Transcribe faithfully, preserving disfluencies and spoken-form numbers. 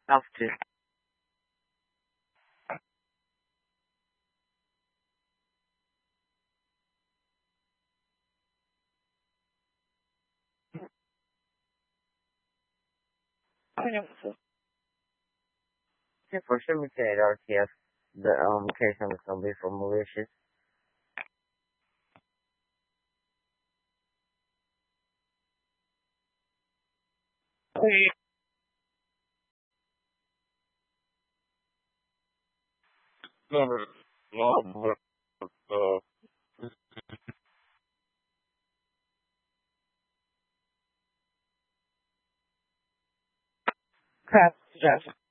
Have to. So, yeah, for sure, we say at R T F, the um case number is gonna be for malicious. Never. No, but, uh, crap. Yes.